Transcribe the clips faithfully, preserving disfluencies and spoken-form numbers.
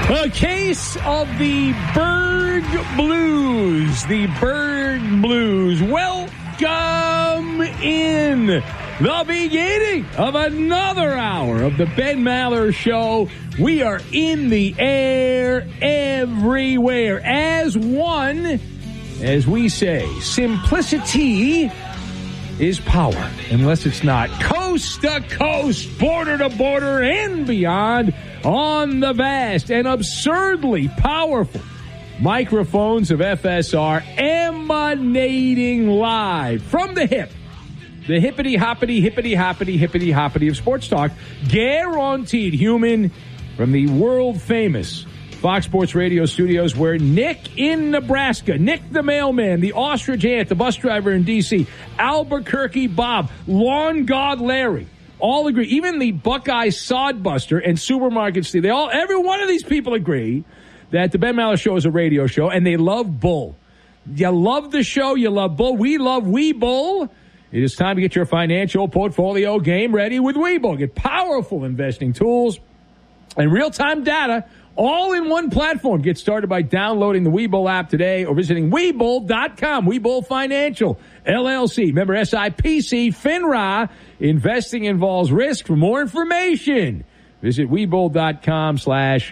A case of the Berg Blues. The Berg Blues. Welcome in the beginning of another hour of the Ben Maller Show. We are in the air everywhere as one. As we say, simplicity is power, unless it's not. Coast to coast, border to border, and beyond on the vast and absurdly powerful microphones of F S R, emanating live from the hip, the hippity-hoppity, hippity-hoppity, hippity-hoppity of sports talk, guaranteed human, from the world-famous Fox Sports Radio studios, where Nick in Nebraska, Nick the mailman, the ostrich ant, the bus driver in D C, Albuquerque Bob, lawn god Larry, all agree. Even the Buckeye Sodbuster and Supermarket Steve, they all, every one of these people agree that the Ben Maller Show is a radio show, and they love Bull. You love the show, you love Bull. We love Webull. It is time to get your financial portfolio game ready with Webull. Get powerful investing tools and real-time data all in one platform. Get started by downloading the Webull app today or visiting Webull dot com. Webull Financial, L L C. Member S I P C, FINRA. Investing involves risk. For more information, visit Webull dot com slash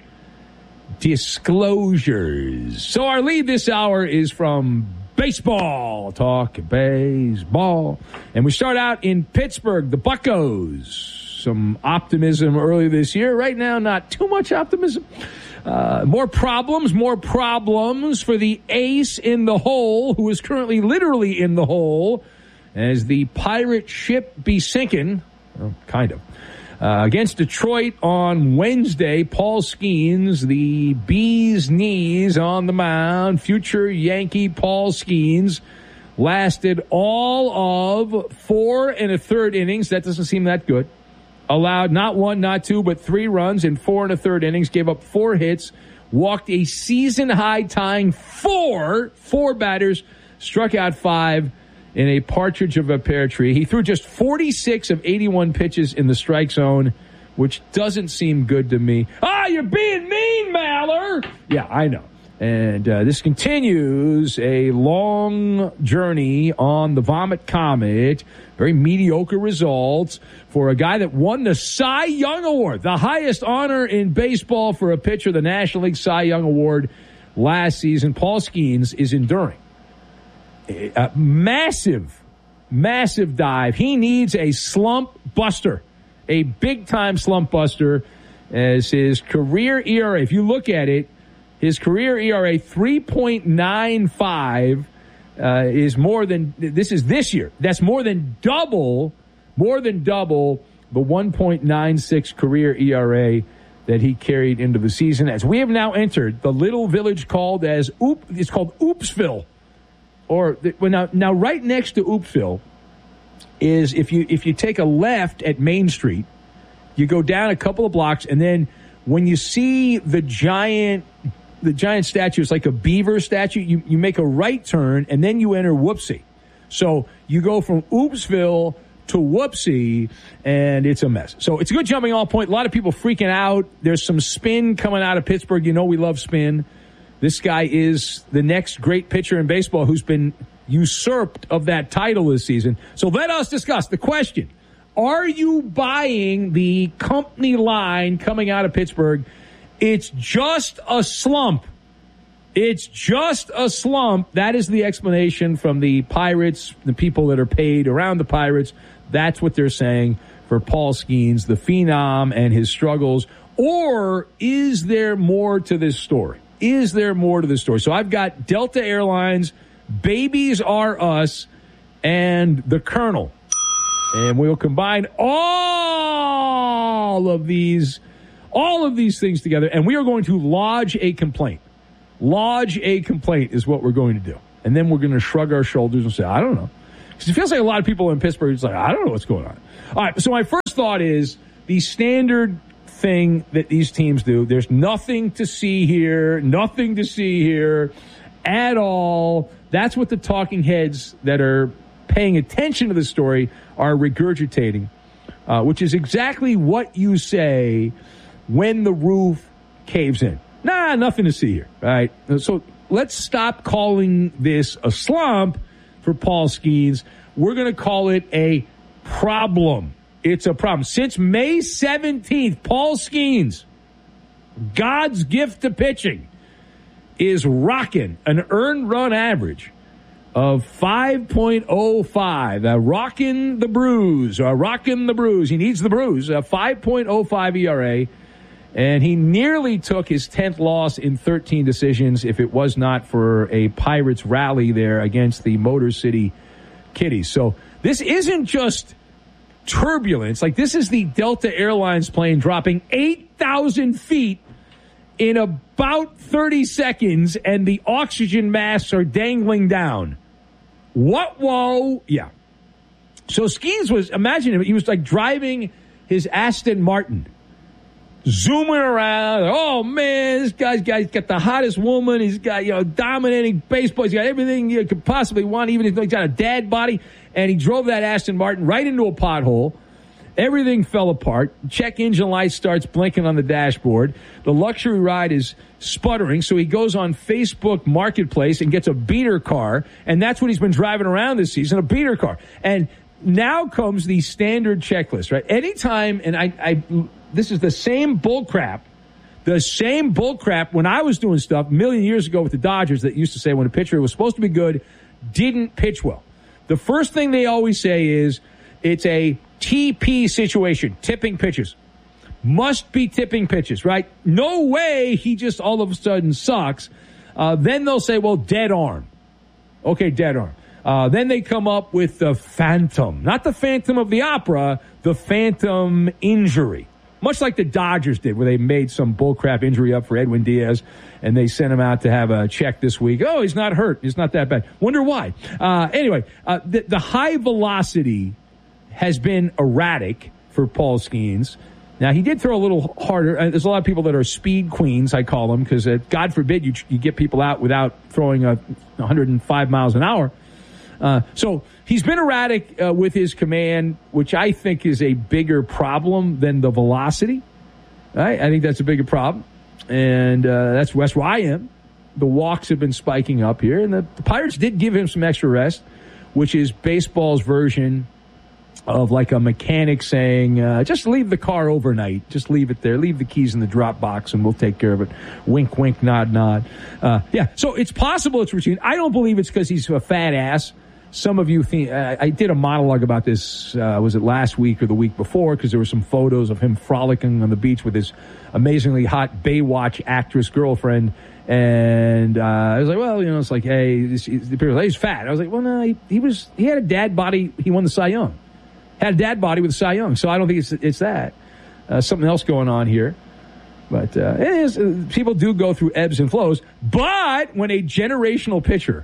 disclosures. So our lead this hour is from baseball. Talk baseball. And we start out in Pittsburgh, the Buccos. Some optimism early this year. Right now, not too much optimism. Uh, more problems, more problems for the ace in the hole, who is currently literally in the hole, as the pirate ship be sinking, well, kind of. Uh, against Detroit on Wednesday, Paul Skeens, the bee's knees on the mound, future Yankee Paul Skeens, lasted all of four and a third innings. That doesn't seem that good. Allowed not one, not two, but three runs in four and a third innings, gave up four hits, walked a season-high tying four, four batters, struck out five in a partridge of a pear tree. He threw just forty-six of eighty-one pitches in the strike zone, which doesn't seem good to me. Ah, you're being mean, Maller! Yeah, I know. And uh, this continues a long journey on the Vomit Comet. Very mediocre results for a guy that won the Cy Young Award, the highest honor in baseball for a pitcher, the National League Cy Young Award last season. Paul Skeens is enduring a, a massive, massive dive. He needs a slump buster, a big-time slump buster, as his career E R A, if you look at it, his career E R A, three point nine five, uh, is more than, this is this year. That's more than double, more than double the one point nine six career E R A that he carried into the season. As we have now entered the little village called as, Oop, it's called Oopsville. Or, well, now, now right next to Oopsville is, if you, if you take a left at Main Street, you go down a couple of blocks, and then when you see the giant The giant statue is like a beaver statue. You, you make a right turn, and then you enter Whoopsie. So you go from Oopsville to Whoopsie, and it's a mess. So it's a good jumping off point. A lot of people freaking out. There's some spin coming out of Pittsburgh. You know we love spin. This guy is the next great pitcher in baseball who's been usurped of that title this season. So let us discuss the question. Are you buying the company line coming out of Pittsburgh? It's just a slump. It's just a slump. That is the explanation from the Pirates, the people that are paid around the Pirates. That's what they're saying for Paul Skeens, the phenom, and his struggles. Or is there more to this story? Is there more to this story? So I've got Delta Airlines, Babies R Us, and the Colonel. And we'll combine all of these All of these things together, and we are going to lodge a complaint. Lodge a complaint is what we're going to do. And then we're going to shrug our shoulders and say, I don't know. Because it feels like a lot of people in Pittsburgh, it's like, I don't know what's going on. All right, so my first thought is the standard thing that these teams do. There's nothing to see here, nothing to see here at all. That's what the talking heads that are paying attention to the story are regurgitating, uh, which is exactly what you say when the roof caves in. Nah, nothing to see here. All right. So let's stop calling this a slump for Paul Skenes. We're going to call it a problem. It's a problem. Since May seventeenth, Paul Skenes, God's gift to pitching, is rocking an earned run average of five point oh five. Uh, rocking the bruise. Uh, rocking the bruise. He needs the bruise. A five point oh five E R A. And he nearly took his tenth loss in thirteen decisions if it was not for a Pirates rally there against the Motor City Kitties. So this isn't just turbulence. Like, this is the Delta Airlines plane dropping eight thousand feet in about thirty seconds, and the oxygen masks are dangling down. What, whoa? Yeah. So Skenes was, imagine him, he was like driving his Aston Martin, zooming around. Oh, man, this guy's got, he's got the hottest woman. He's got, you know, dominating baseball. He's got everything you could possibly want, even if he's got a dad body. And he drove that Aston Martin right into a pothole. Everything fell apart. Check engine light starts blinking on the dashboard. The luxury ride is sputtering, so he goes on Facebook Marketplace and gets a beater car, and that's what he's been driving around this season, a beater car. And now comes the standard checklist, right? Anytime, and I, I this is the same bull crap, the same bull crap when I was doing stuff a million years ago with the Dodgers that used to say when a pitcher was supposed to be good, didn't pitch well. The first thing they always say is it's a T P situation, tipping pitches. Must be tipping pitches, right? No way he just all of a sudden sucks. Uh, then they'll say, well, dead arm. Okay, dead arm. Uh, then they come up with the phantom. Not the Phantom of the Opera, the phantom injury. Much like the Dodgers did, where they made some bullcrap injury up for Edwin Diaz, and they sent him out to have a check this week. Oh, he's not hurt. He's not that bad. Wonder why. Uh, anyway, uh, the, the high velocity has been erratic for Paul Skenes. Now, he did throw a little harder. Uh, there's a lot of people that are speed queens, I call them, because uh, God forbid you, you get people out without throwing a one hundred five miles an hour. Uh, so he's been erratic uh, with his command, which I think is a bigger problem than the velocity. Right? I think that's a bigger problem. And uh, that's, that's where I am. The walks have been spiking up here. And the, the Pirates did give him some extra rest, which is baseball's version of like a mechanic saying, uh, just leave the car overnight. Just leave it there. Leave the keys in the drop box and we'll take care of it. Wink, wink, nod, nod. Uh, yeah, so it's possible it's routine. I don't believe it's because he's a fat ass. Some of you think, uh, I did a monologue about this, uh, was it last week or the week before, because there were some photos of him frolicking on the beach with his amazingly hot Baywatch actress girlfriend. And uh, I was like, well, you know, it's like, hey, this, people were like, he's fat. I was like, well, no, he, he was, he had a dad body. He won the Cy Young. Had a dad body with a Cy Young. So I don't think it's it's that. Uh, something else going on here. But uh, it is, uh, people do go through ebbs and flows. But when a generational pitcher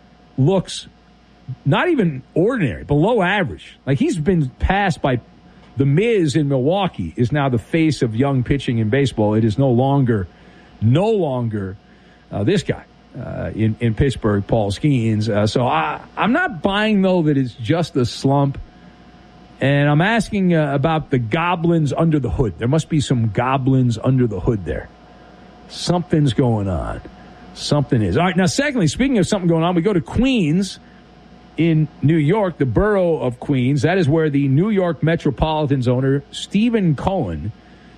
looks not even ordinary, below average, like he's been passed by the Miz in Milwaukee, is now the face of young pitching in baseball. It is no longer, no longer uh, this guy uh, in, in Pittsburgh, Paul Skenes. Uh, so I, I'm not buying, though, that it's just a slump. And I'm asking uh, about the goblins under the hood. There must be some goblins under the hood there. Something's going on. Something is. All right, now, secondly, speaking of something going on, we go to Queens in New York, the borough of Queens. That is where the New York Metropolitans owner, Stephen Cohen,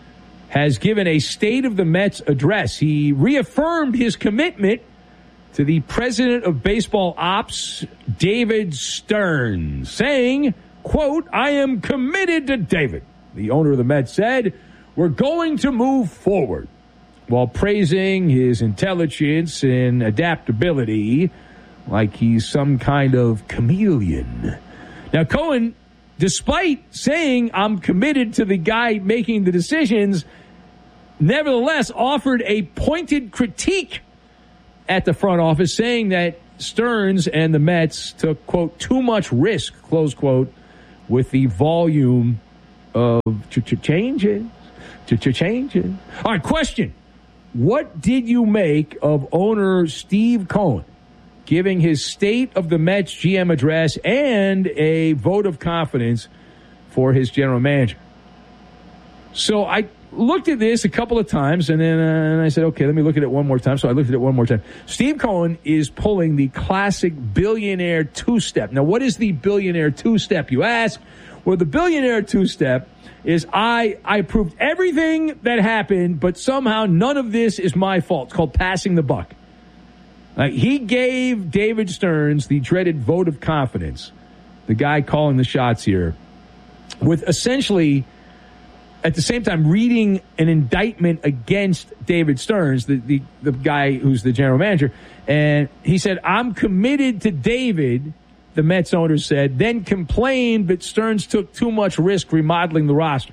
has given a State of the Mets address. He reaffirmed his commitment to the president of baseball ops, David Stern, saying, quote, I am committed to David. The owner of the Mets said, we're going to move forward, while praising his intelligence and adaptability like he's some kind of chameleon. Now, Cohen, despite saying I'm committed to the guy making the decisions, nevertheless offered a pointed critique at the front office, saying that Stearns and the Mets took, quote, too much risk, close quote, with the volume of changes. Changes. All right, question. What did you make of owner Steve Cohen giving his State of the Mets G M address and a vote of confidence for his general manager? So I looked at this a couple of times, and then uh, and I said, okay, let me look at it one more time. So I looked at it one more time. Steve Cohen is pulling the classic billionaire two-step. Now, what is the billionaire two-step, you ask? Well, the billionaire two-step is I, I approved everything that happened, but somehow none of this is my fault. It's called passing the buck. Like, he gave David Stearns the dreaded vote of confidence, the guy calling the shots here, with essentially, at the same time, reading an indictment against David Stearns, the, the, the guy who's the general manager. And he said, I'm committed to David, the Mets owner said, then complained that Stearns took too much risk remodeling the roster.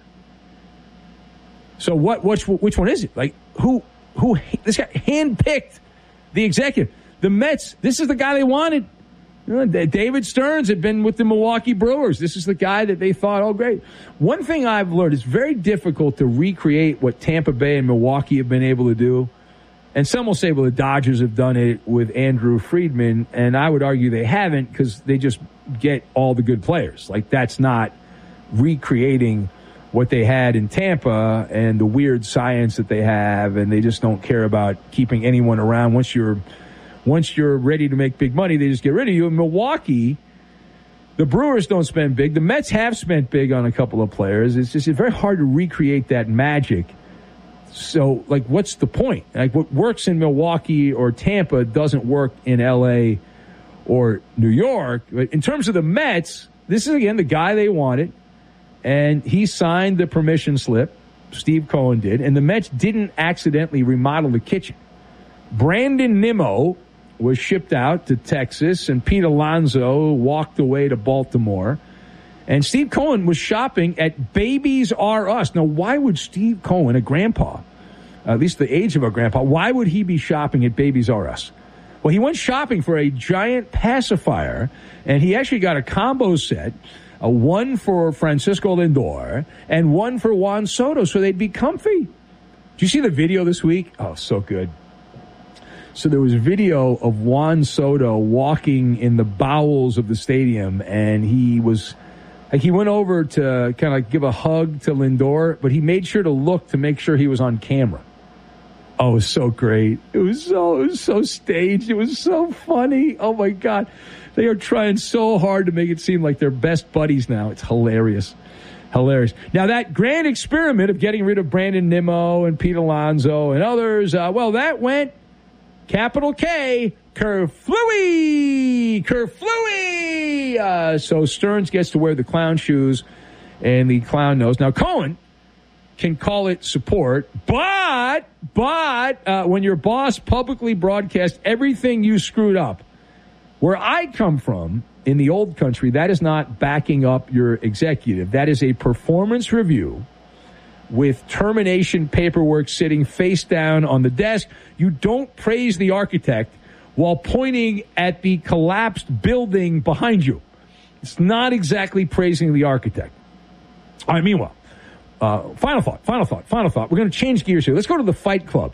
So what? Which, which one is it? Like, who? Who? This guy handpicked the executive. The Mets, this is the guy they wanted. You know, David Stearns had been with the Milwaukee Brewers. This is the guy that they thought, oh, great. One thing I've learned, it's very difficult to recreate what Tampa Bay and Milwaukee have been able to do. And some will say, well, the Dodgers have done it with Andrew Friedman. And I would argue they haven't because they just get all the good players. Like, that's not recreating what they had in Tampa and the weird science that they have. And they just don't care about keeping anyone around. Once you're Once you're ready to make big money, they just get rid of you. In Milwaukee, the Brewers don't spend big. The Mets have spent big on a couple of players. It's just it's very hard to recreate that magic. So, like, what's the point? Like, what works in Milwaukee or Tampa doesn't work in L A or New York. But in terms of the Mets, this is, again, the guy they wanted. And he signed the permission slip. Steve Cohen did. And the Mets didn't accidentally remodel the kitchen. Brandon Nimmo was shipped out to Texas, and Pete Alonso walked away to Baltimore. And Steve Cohen was shopping at Babies R Us. Now, why would Steve Cohen, a grandpa, at least the age of a grandpa, why would he be shopping at Babies R Us? Well, he went shopping for a giant pacifier, and he actually got a combo set, a one for Francisco Lindor and one for Juan Soto, so they'd be comfy. Did you see the video this week? Oh, so good. So there was video of Juan Soto walking in the bowels of the stadium, and he was like he went over to kind of like give a hug to Lindor, but he made sure to look to make sure he was on camera. Oh, it was so great. It was so it was so staged. It was so funny. Oh my God. They are trying so hard to make it seem like they're best buddies now. It's hilarious. Hilarious. Now, that grand experiment of getting rid of Brandon Nimmo and Pete Alonso and others, uh, well, that went capital K, kerflooey, kerflooey. Uh, so Stearns gets to wear the clown shoes and the clown nose. Now, Cohen can call it support, but, but uh, when your boss publicly broadcasts everything you screwed up, where I come from in the old country, that is not backing up your executive. That is a performance review with termination paperwork sitting face down on the desk. You don't praise the architect while pointing at the collapsed building behind you. It's not exactly praising the architect. All right, meanwhile, uh, final thought, final thought, final thought. We're going to change gears here. Let's go to the Fight Club.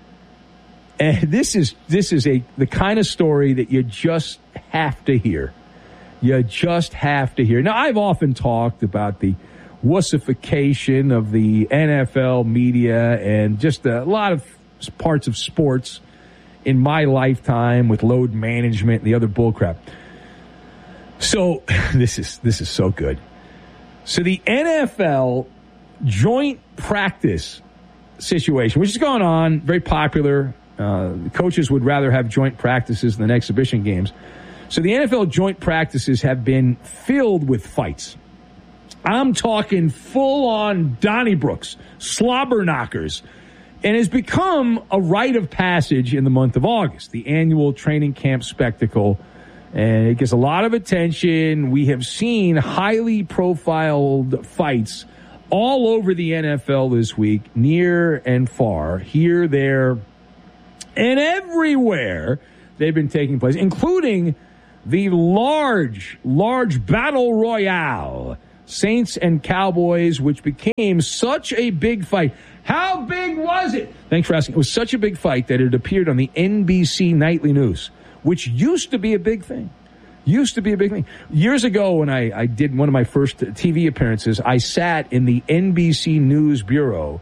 And this is this is a the kind of story that you just have to hear. You just have to hear. Now, I've often talked about the wussification of the N F L media and just a lot of parts of sports in my lifetime with load management and the other bullcrap. So this is this is so good. So the N F L joint practice situation, which has gone on, very popular. Uh, the coaches would rather have joint practices than exhibition games. So the N F L joint practices have been filled with fights. I'm talking full-on Donnybrooks, slobber knockers, and has become a rite of passage in the month of August, the annual training camp spectacle. And it gets a lot of attention. We have seen highly profiled fights all over the N F L this week, near and far, here, there, and everywhere they've been taking place, including the large, large battle royale, Saints and Cowboys, which became such a big fight. How big was it? Thanks for asking. It was such a big fight that it appeared on the N B C Nightly News, which used to be a big thing. Used to be a big thing. Years ago when I, I did one of my first T V appearances, I sat in the N B C News Bureau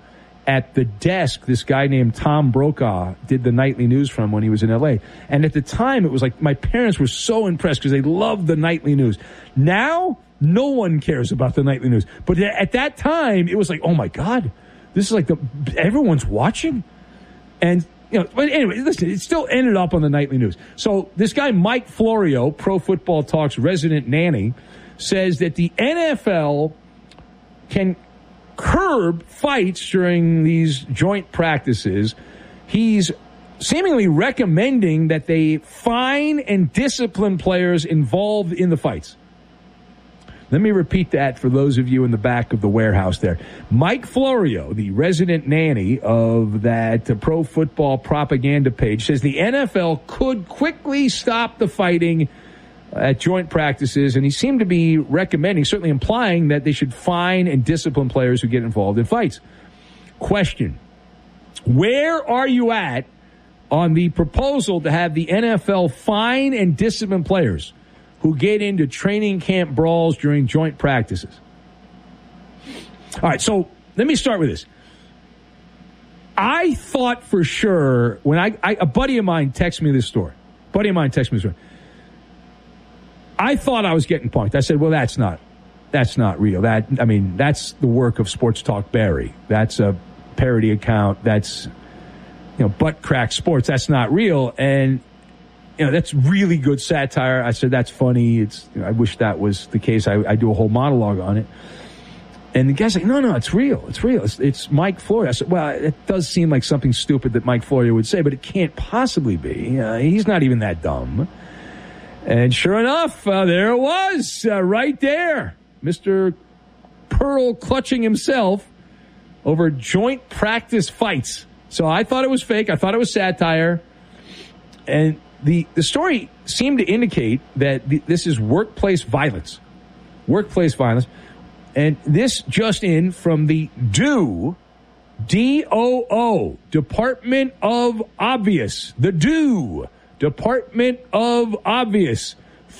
at the desk this guy named Tom Brokaw did the nightly news from when he was in L A. And at the time, it was like my parents were so impressed because they loved the nightly news. Now, no one cares about the nightly news. But at that time, it was like, oh, my God, this is like the everyone's watching. And, you know, but anyway, listen, it still ended up on the nightly news. So this guy, Mike Florio, Pro Football Talk's resident nanny, says that the N F L can curb fights during these joint practices. He's seemingly recommending that they fine and discipline players involved in the fights. Let me repeat that for those of you in the back of the warehouse there. Mike Florio, the resident nanny of that Pro Football Propaganda page, says the N F L could quickly stop the fighting at joint practices, and he seemed to be recommending, certainly implying, that they should fine and discipline players who get involved in fights. Question: where are you at on the proposal to have the N F L fine and discipline players who get into training camp brawls during joint practices? All right, so let me start with this. I thought for sure when I, I a buddy of mine texted me this story. A buddy of mine texted me this story. I thought I was getting punked. I said, well, that's not, that's not real. That, I mean, that's the work of Sports Talk Barry. That's a parody account. That's, you know, butt crack sports. That's not real. And, you know, that's really good satire. I said, that's funny. It's, you know, I wish that was the case. I, I do a whole monologue on it. And the guy's like, no, no, it's real. It's real. It's, it's Mike Florio. I said, well, it does seem like something stupid that Mike Florio would say, but it can't possibly be. Uh, he's not even that dumb. And sure enough, uh, there it was, uh, right there. Mister Pearl clutching himself over joint practice fights. So I thought it was fake. I thought it was satire. And the, the story seemed to indicate that the, this is workplace violence. Workplace violence. And this just in from the D O O, D O O, Department of Obvious. The D O O. Department of Obvious.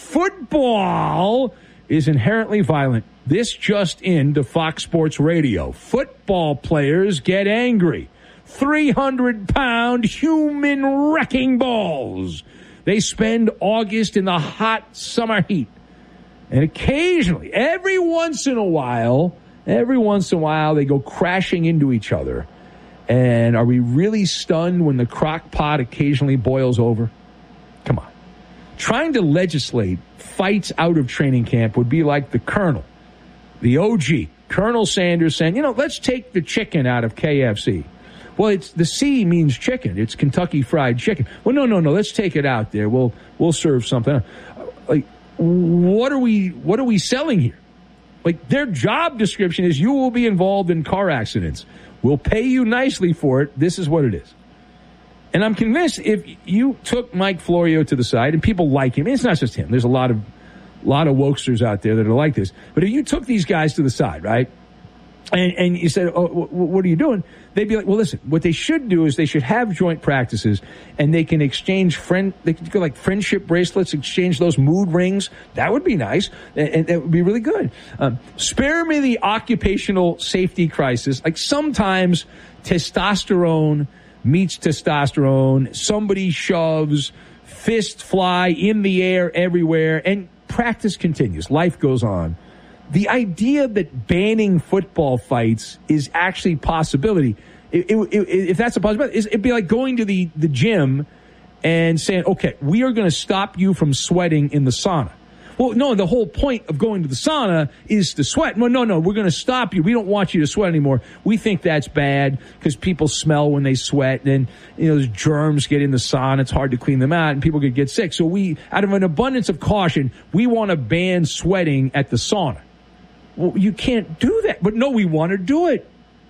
Football is inherently violent. This just in to Fox Sports Radio. Football players get angry. three hundred pound human wrecking balls. They spend August in the hot summer heat. And occasionally, every once in a while, every once in a while, they go crashing into each other. And are we really stunned when the crock pot occasionally boils over? Come on. Trying to legislate fights out of training camp would be like the Colonel, the O G, Colonel Sanders saying, you know, let's take the chicken out of K F C. Well, it's the C means chicken. It's Kentucky Fried Chicken. Well, no, no, no. Let's take it out there. We'll we'll serve something. Like, what are we what are we selling here? Like, their job description is you will be involved in car accidents. We'll pay you nicely for it. This is what it is. And I'm convinced if you took Mike Florio to the side, and people like him, it's not just him. There's a lot of lot of wokesters out there that are like this. But if you took these guys to the side, right, and, and you said, oh, what are you doing? They'd be like, well, listen, what they should do is they should have joint practices, and they can exchange friend, they could go like friendship bracelets, exchange those mood rings. That would be nice, and, and that would be really good. Um, spare me the occupational safety crisis. Like, sometimes testosterone meets testosterone, somebody shoves, fists fly in the air everywhere, and practice continues. Life goes on. The idea that banning football fights is actually a possibility, it, it, it, if that's a possibility, it'd be like going to the, the gym and saying, okay, we are going to stop you from sweating in the sauna. Well, no, the whole point of going to the sauna is to sweat. No, no, no, we're going to stop you. We don't want you to sweat anymore. We think that's bad because people smell when they sweat, and, you know, those germs get in the sauna. It's hard to clean them out, and people could get sick. So we, out of an abundance of caution, we want to ban sweating at the sauna. Well, you can't do that. But no, we want to do it.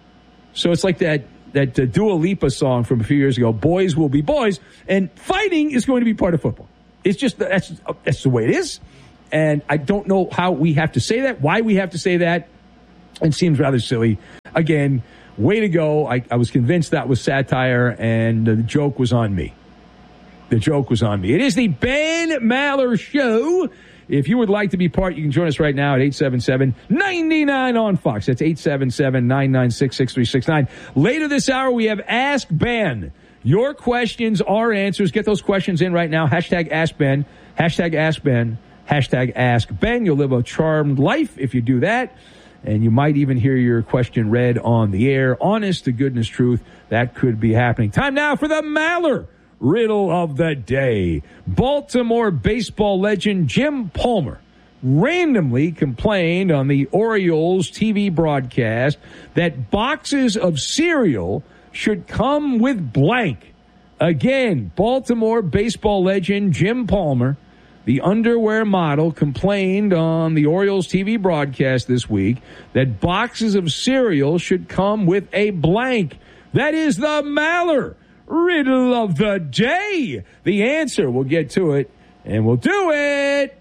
So it's like that, that uh, Dua Lipa song from a few years ago, Boys Will Be Boys, and fighting is going to be part of football. It's just, that's, that's the way it is. And I don't know how we have to say that, why we have to say that. It seems rather silly. Again, way to go. I, I was convinced that was satire, and the joke was on me. The joke was on me. It is the Ben Maller Show. If you would like to be part, you can join us right now at eight seven seven, nine nine on Fox. That's eight seven seven, nine nine six, six three six nine. Later this hour, we have Ask Ben. Your questions, our answers. Get those questions in right now. Hashtag Ask Ben. Hashtag Ask Ben. Hashtag Ask Ben. You'll live a charmed life if you do that. And you might even hear your question read on the air. Honest to goodness truth, that could be happening. Time now for the Maller Riddle of the Day. Baltimore baseball legend Jim Palmer randomly complained on the Orioles T V broadcast that boxes of cereal should come with blank. Again, Baltimore baseball legend Jim Palmer, the underwear model, complained on the Orioles T V broadcast this week that boxes of cereal should come with a blank. That is the Maller Riddle of the Day. The answer, we'll get to it, and we'll do it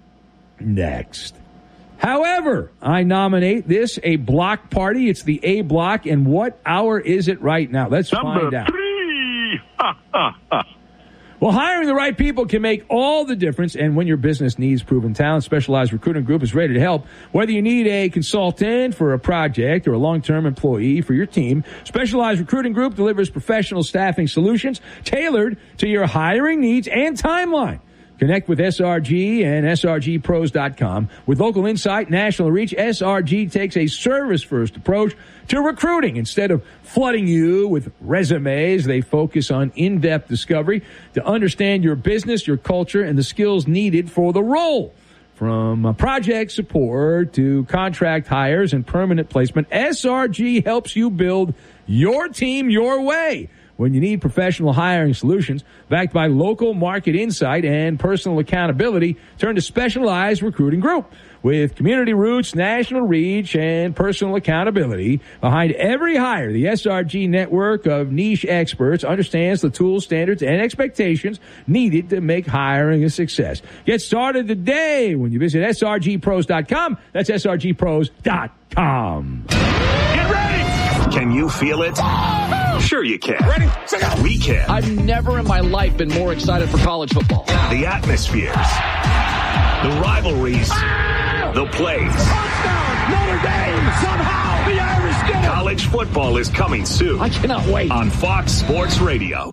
next. However, I nominate this a block party. It's the A block, and what hour is it right now? Let's Number find out. Three. Ha, ha, ha. Well, hiring the right people can make all the difference, and when your business needs proven talent, Specialized Recruiting Group is ready to help. Whether you need a consultant for a project or a long-term employee for your team, Specialized Recruiting Group delivers professional staffing solutions tailored to your hiring needs and timeline. Connect with S R G and S R G pros dot com. With local insight, national reach, S R G takes a service-first approach to recruiting. Instead of flooding you with resumes, they focus on in-depth discovery to understand your business, your culture, and the skills needed for the role. From project support to contract hires and permanent placement, S R G helps you build your team your way. When you need professional hiring solutions backed by local market insight and personal accountability, turn to Specialized Recruiting Group. With community roots, national reach, and personal accountability behind every hire, the S R G network of niche experts understands the tools, standards, and expectations needed to make hiring a success. Get started today when you visit S R G pros dot com. That's S R G pros dot com. Get ready. Can you feel it? Sure you can. Ready, set, go. We can. I've never in my life been more excited for college football. The atmospheres, the rivalries, ah! the plays. Touchdown, Notre Dame, somehow the Irish did it. College football is coming soon. I cannot wait. On Fox Sports Radio.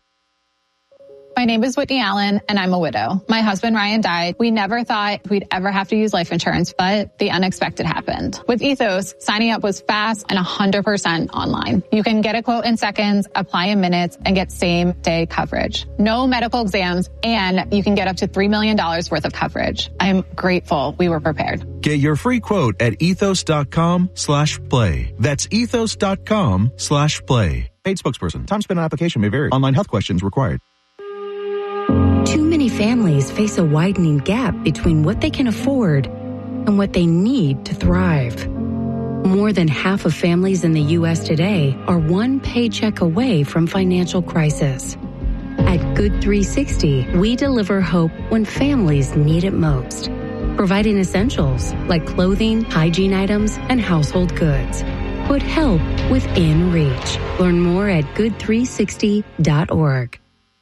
My name is Whitney Allen, and I'm a widow. My husband, Ryan, died. We never thought we'd ever have to use life insurance, but the unexpected happened. With Ethos, signing up was fast and one hundred percent online. You can get a quote in seconds, apply in minutes, and get same-day coverage. No medical exams, and you can get up to three million dollars worth of coverage. I'm grateful we were prepared. Get your free quote at ethos.com slash play. That's ethos.com slash play. Paid spokesperson. Time spent on application may vary. Online health questions required. Too many families face a widening gap between what they can afford and what they need to thrive. More than half of families in the U S today are one paycheck away from financial crisis. At Good three sixty, we deliver hope when families need it most, providing essentials like clothing, hygiene items, and household goods. Put help within reach. Learn more at good three sixty dot org.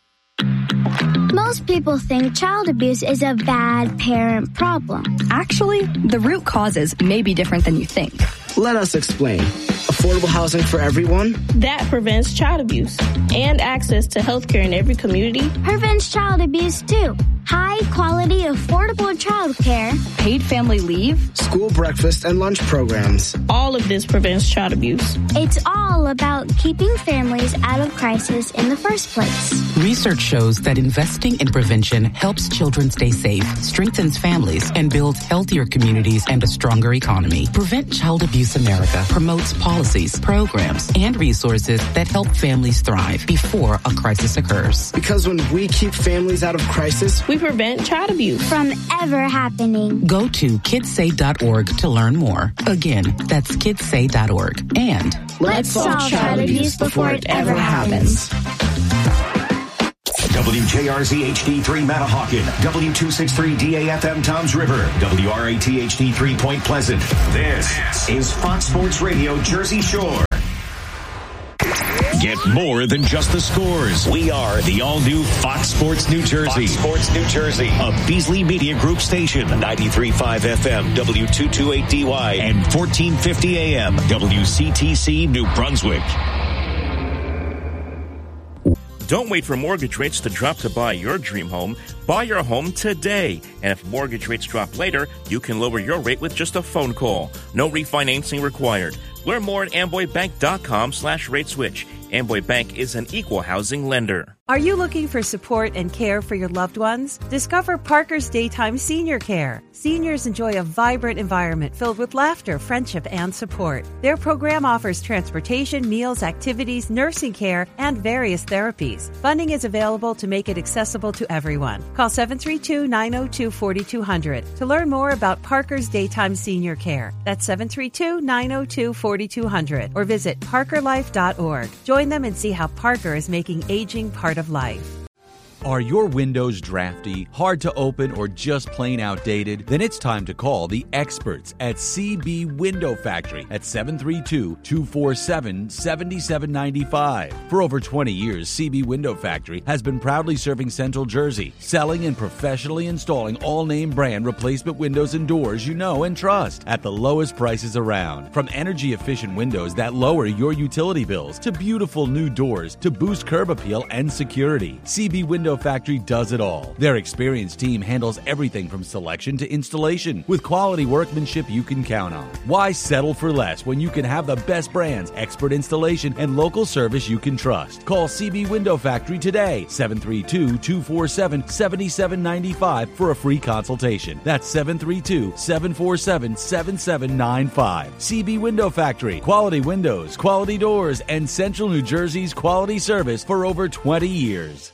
Most people think child abuse is a bad parent problem. Actually, the root causes may be different than you think. Let us explain. Affordable housing for everyone? That prevents child abuse. And access to health care in every community. Prevents child abuse, too. High quality, affordable child care. Paid family leave. School breakfast and lunch programs. All of this prevents child abuse. It's all about keeping families out of crisis in the first place. Research shows that investing in prevention helps children stay safe, strengthens families, and builds healthier communities and a stronger economy. Prevent Child Abuse America promotes policies, programs, and resources that help families thrive before a crisis occurs. Because when we keep families out of crisis, we prevent child abuse from ever happening. Go to kids say dot org to learn more. Again, that's kids say dot org. And let's solve child abuse before it ever happens. W J R Z H D three Matahawkin, W two sixty-three D A F M Toms River, W R A T H D three Point Pleasant. This is Fox Sports Radio Jersey Shore. Get more than just the scores. We are the all-new Fox Sports New Jersey. Fox Sports New Jersey, a Beasley Media Group station, ninety-three point five F M, W two twenty-eight D Y, and fourteen fifty A M, W C T C New Brunswick. Don't wait for mortgage rates to drop to buy your dream home. Buy your home today. And if mortgage rates drop later, you can lower your rate with just a phone call. No refinancing required. Learn more at amboybank.com slash rate switch. Amboy Bank is an equal housing lender. Are you looking for support and care for your loved ones? Discover Parker's Daytime Senior Care. Seniors enjoy a vibrant environment filled with laughter, friendship, and support. Their program offers transportation, meals, activities, nursing care, and various therapies. Funding is available to make it accessible to everyone. Call seven three two, nine zero two, four two zero zero to learn more about Parker's Daytime Senior Care. That's seven three two, nine zero two, four two zero zero or visit parker life dot org. Join them and see how Parker is making aging part of life. Are your windows drafty, hard to open, or just plain outdated? Then it's time to call the experts at C B Window Factory at seven three two, two four seven, seven seven nine five. For over twenty years, C B Window Factory has been proudly serving Central Jersey, selling and professionally installing all-name brand replacement windows and doors you know and trust at the lowest prices around. From energy-efficient windows that lower your utility bills to beautiful new doors to boost curb appeal and security, C B Window Factory does it all. Their experienced team handles everything from selection to installation with quality workmanship you can count on. Why settle for less when you can have the best brands, expert installation, and local service you can trust? Call C B Window Factory today, seven three two, two four seven, seven seven nine five for a free consultation. That's seven three two, seven four seven, seven seven nine five. C B Window Factory, quality windows, quality doors, and Central New Jersey's quality service for over twenty years.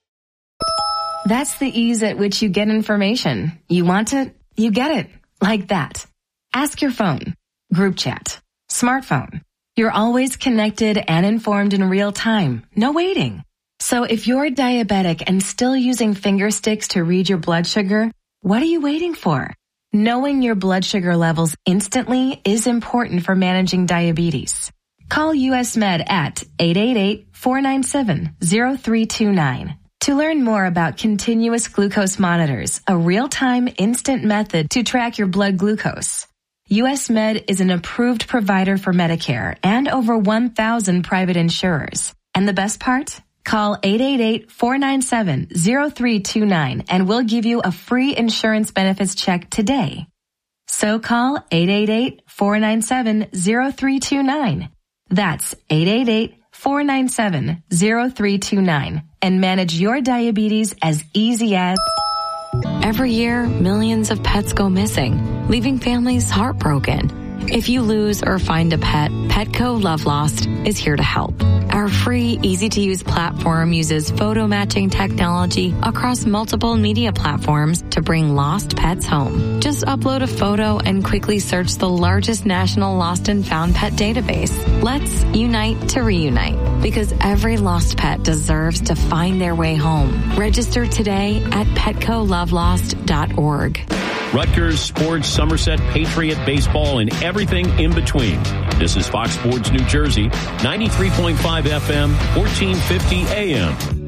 That's the ease at which you get information. You want it, you get it. Like that. Ask your phone. Group chat. Smartphone. You're always connected and informed in real time. No waiting. So if you're diabetic and still using finger sticks to read your blood sugar, what are you waiting for? Knowing your blood sugar levels instantly is important for managing diabetes. Call U S Med at eight eight eight, four nine seven, zero three two nine. To learn more about continuous glucose monitors, a real-time instant method to track your blood glucose. U S Med is an approved provider for Medicare and over one thousand private insurers. And the best part? Call eight eight eight, four nine seven, zero three two nine and we'll give you a free insurance benefits check today. So call eight eight eight, four nine seven, zero three two nine. That's eight eight eight, four nine seven, zero three two nine and manage your diabetes as easy as... Every year, millions of pets go missing, leaving families heartbroken. If you lose or find a pet, Petco Love Lost is here to help. Our free, easy-to-use platform uses photo matching technology across multiple media platforms to bring lost pets home. Just upload a photo and quickly search the largest national lost and found pet database. Let's unite to reunite, because every lost pet deserves to find their way home. Register today at petco love lost dot org. Rutgers, sports, Somerset, Patriot, baseball, and everything in between. This is Fox Sports New Jersey, ninety-three point five F M, fourteen fifty A M.